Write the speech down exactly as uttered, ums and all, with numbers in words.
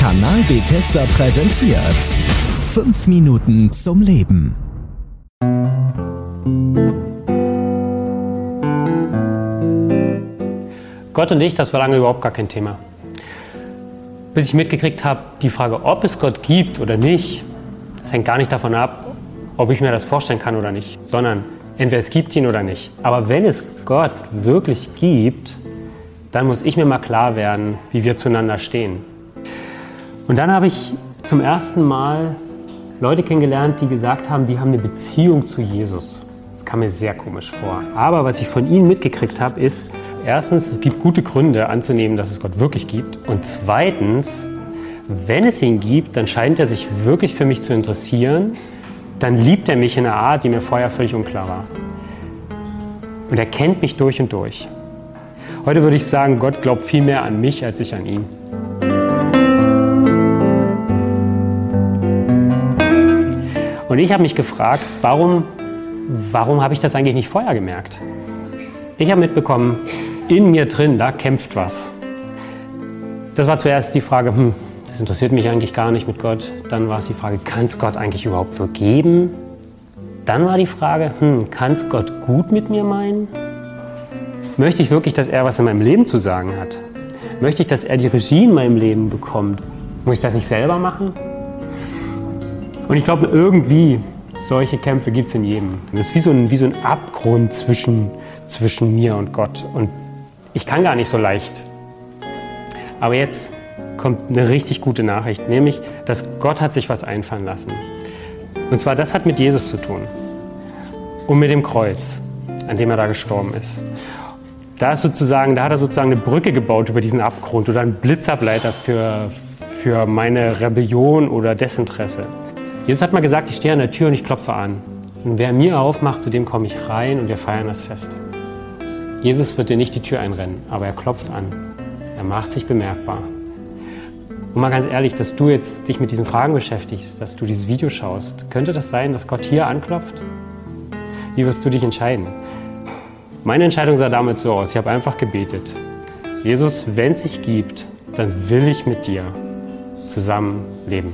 Kanal Bethesda präsentiert fünf Minuten zum Leben. Gott und ich, das war lange überhaupt gar kein Thema. Bis ich mitgekriegt habe, die Frage, ob es Gott gibt oder nicht, das hängt gar nicht davon ab, ob ich mir das vorstellen kann oder nicht, sondern entweder es gibt ihn oder nicht. Aber wenn es Gott wirklich gibt, dann muss ich mir mal klar werden, wie wir zueinander stehen. Und dann habe ich zum ersten Mal Leute kennengelernt, die gesagt haben, die haben eine Beziehung zu Jesus. Das kam mir sehr komisch vor. Aber was ich von ihnen mitgekriegt habe, ist, erstens, es gibt gute Gründe anzunehmen, dass es Gott wirklich gibt. Und zweitens, wenn es ihn gibt, dann scheint er sich wirklich für mich zu interessieren. Dann liebt er mich in einer Art, die mir vorher völlig unklar war. Und er kennt mich durch und durch. Heute würde ich sagen, Gott glaubt viel mehr an mich, als ich an ihn. Und ich habe mich gefragt, warum, warum habe ich das eigentlich nicht vorher gemerkt? Ich habe mitbekommen, in mir drin, da kämpft was. Das war zuerst die Frage, hm, das interessiert mich eigentlich gar nicht mit Gott. Dann war es die Frage, kann es Gott eigentlich überhaupt vergeben? Dann war die Frage, hm, kann es Gott gut mit mir meinen? Möchte ich wirklich, dass er was in meinem Leben zu sagen hat? Möchte ich, dass er die Regie in meinem Leben bekommt? Muss ich das nicht selber machen? Und ich glaube, irgendwie, solche Kämpfe gibt es in jedem. Das ist wie so ein, wie so ein Abgrund zwischen, zwischen mir und Gott. Und ich kann gar nicht so leicht. Aber jetzt kommt eine richtig gute Nachricht, nämlich, dass Gott hat sich was einfallen lassen. Und zwar, das hat mit Jesus zu tun. Und mit dem Kreuz, an dem er da gestorben ist. Da, ist sozusagen, da hat er sozusagen eine Brücke gebaut über diesen Abgrund oder einen Blitzableiter für, für meine Rebellion oder Desinteresse. Jesus hat mal gesagt, ich stehe an der Tür und ich klopfe an. Und wer mir aufmacht, zu dem komme ich rein und wir feiern das Fest. Jesus wird dir nicht die Tür einrennen, aber er klopft an. Er macht sich bemerkbar. Und mal ganz ehrlich, dass du jetzt dich mit diesen Fragen beschäftigst, dass du dieses Video schaust, könnte das sein, dass Gott hier anklopft? Wie wirst du dich entscheiden? Meine Entscheidung sah damals so aus, ich habe einfach gebetet. Jesus, wenn es dich gibt, dann will ich mit dir zusammen leben.